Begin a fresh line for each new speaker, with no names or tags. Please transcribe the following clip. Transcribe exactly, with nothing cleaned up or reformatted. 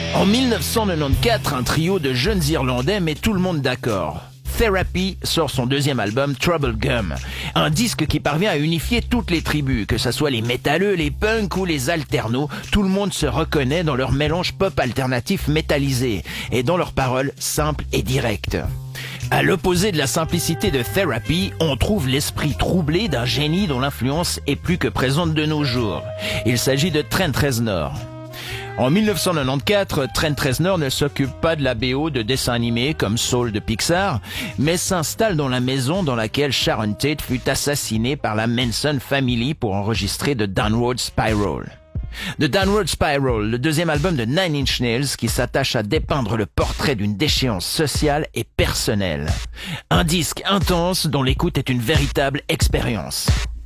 En dix-neuf cent quatre-vingt-quatorze, un trio de jeunes Irlandais met tout le monde d'accord. Therapy sort son deuxième album Trouble Gum, un disque qui parvient à unifier toutes les tribus, que ce soit les métalleux, les punks ou les alternos. Tout le monde se reconnaît dans leur mélange pop alternatif métallisé et dans leurs paroles simples et directes. À l'opposé de la simplicité de Therapy, on trouve l'esprit troublé d'un génie dont l'influence est plus que présente de nos jours. Il s'agit de Trent Reznor. En dix-neuf cent quatre-vingt-quatorze, Trent Reznor ne s'occupe pas de la B O de dessins animés comme Soul de Pixar, mais s'installe dans la maison dans laquelle Sharon Tate fut assassinée par la Manson Family pour enregistrer The Downward Spiral. The Downward Spiral, le deuxième album de Nine Inch Nails qui s'attache à dépeindre le portrait d'une déchéance sociale et personnelle. Un disque intense dont l'écoute est une véritable expérience.